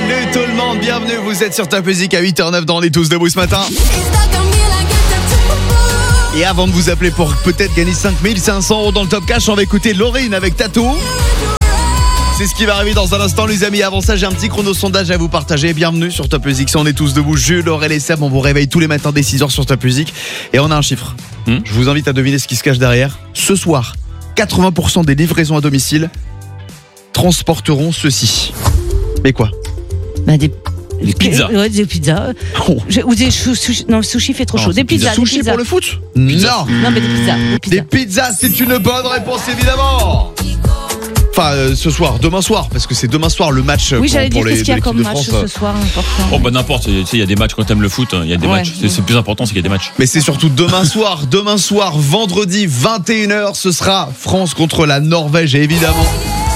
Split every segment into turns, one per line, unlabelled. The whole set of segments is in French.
Salut tout le monde, bienvenue, vous êtes sur Top Music à 8h09 dans On est tous debout ce matin. Et avant de vous appeler pour peut-être gagner 5500 € dans le Top Cash, on va écouter Laurine avec Tattoo. C'est ce qui va arriver dans un instant les amis. Avant ça, j'ai un petit chrono sondage à vous partager. Bienvenue sur Top Music, si on est tous debout. Jules, Aurel et Seb, on vous réveille tous les matins dès 6h sur Top Music. Et on a un chiffre. Je vous invite à deviner ce qui se cache derrière. Ce soir, 80% des livraisons à domicile transporteront ceci. Mais quoi?
Des pizzas.
Ouais, des pizzas.
Oh.
Ou des sushis. Non, le sushi fait trop chaud. Des pizzas.
Sushi
des pizzas.
pour le foot?
Non, mais des pizzas.
Des pizzas, c'est une bonne réponse évidemment. Enfin, ce soir, demain soir, parce que c'est demain soir le match
Oui, j'allais
pour
dire
les
qu'est-ce qu'il y a comme
de
match
France.
ce soir important.
Oh bah n'importe, tu sais, il y a des matchs quand t'aimes le foot, il y a des matchs. C'est le plus important, c'est qu'il y a des matchs.
Mais c'est surtout demain soir, vendredi 21h, ce sera France contre la Norvège, et évidemment,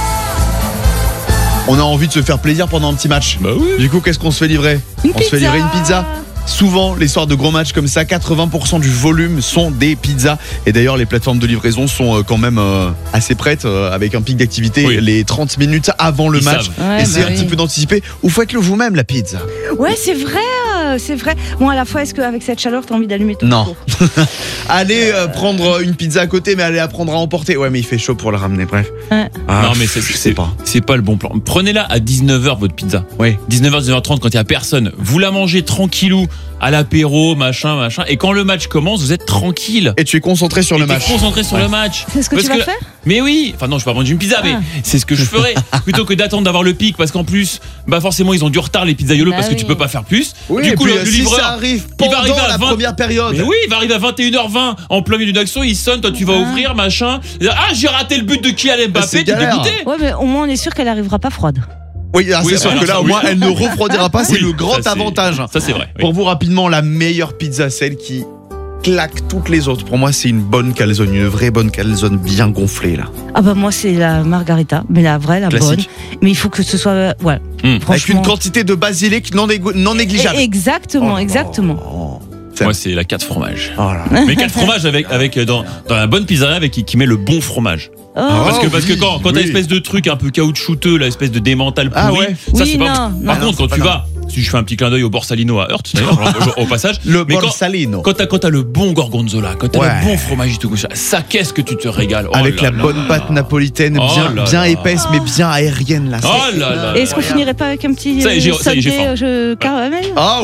on a envie de se faire plaisir pendant un petit match.
Bah oui.
Du coup, qu'est-ce qu'on se fait livrer? On se fait livrer une pizza. Souvent, les soirs de gros matchs comme ça, 80% du volume sont des pizzas. Et d'ailleurs, les plateformes de livraison sont quand même assez prêtes, avec un pic d'activité les 30 minutes avant le match.
Ouais,
Essayez un petit peu d'anticiper. Ou faites-le vous-même, la pizza.
Ouais, c'est vrai, c'est vrai. Bon, à la fois, est-ce qu'avec cette chaleur, t'as envie d'allumer ton
Non.
four?
Allez prendre une pizza à côté, mais allez la prendre à emporter. Ouais, mais il fait chaud pour la ramener, bref.
Ouais.
Non, mais
je sais pas.
C'est pas le bon plan. Prenez-la à 19h votre pizza.
Oui.
19h, 19h30 quand il y a personne. Vous la mangez tranquillou à l'apéro, machin. Et quand le match commence, vous êtes tranquille.
Et tu es concentré sur le match.
Concentré sur le match.
C'est ce que tu vas faire?
Mais oui. Enfin non, je vais pas vendre une pizza, mais c'est ce que je ferais. Plutôt que d'attendre d'avoir le pic, parce qu'en plus, bah forcément ils ont du retard les pizzaiolos parce que tu peux pas faire plus.
Oui,
du coup,
puis,
le
si
livreur,
ça arrive
il
pendant
va arriver à
la première période.
Mais oui, il va arriver à 21h20 en plein milieu d'une action, il sonne, toi tu vas ouvrir, machin. Ah, j'ai raté le but de Kylian Mbappé, t'es dégoûté.
Ouais, mais au moins on est sûr qu'elle arrivera pas froide.
Oui, c'est sûr que là, au moins, elle ne refroidira pas. C'est le grand
ça,
avantage.
Ça, c'est vrai. Oui.
Pour vous, rapidement, la meilleure pizza, celle qui claque toutes les autres. Pour moi, c'est une bonne calzone, une vraie bonne calzone bien gonflée, là.
Ah bah moi c'est la margarita, mais la vraie, la
Classique.
bonne. Mais il faut que ce soit, ouais.
Avec une quantité de basilic non négligeable.
Exactement.
Moi, c'est la 4 fromages.
Oh là.
Mais 4 fromages avec dans la bonne pizzeria avec qui met le bon fromage. Parce que quand t'as espèce de truc un peu caoutchouteux, la espèce de démental pourri, ça c'est pas. Par contre, quand tu vas, si je fais un petit clin d'œil au Borsalino à Heurt, d'ailleurs, au passage,
le Borsalino.
Quand t'as le bon gorgonzola, quand t'as le bon fromage et tout ça, qu'est-ce que tu te régales.
Avec la bonne pâte napolitaine, bien épaisse, mais bien aérienne là.
Oh là là.
Et est-ce qu'on finirait pas avec un petit sundae caramel?
Ah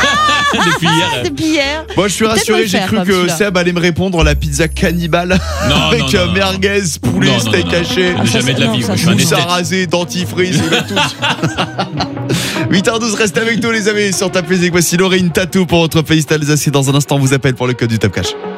depuis hier.
Moi je suis rassuré, j'ai cru que Seb allait me répondre la pizza cannibale avec merguez, poulet, steak haché,
jamais de la vie. Je suis un
mousse à
esthète.
raser, dentifrice, et tout. 8h12, restez avec nous les amis sur Top Music. Voici Laurine Tattoo pour votre playlist alsacienne. Dans un instant, on vous appelle pour le code du Top Cash.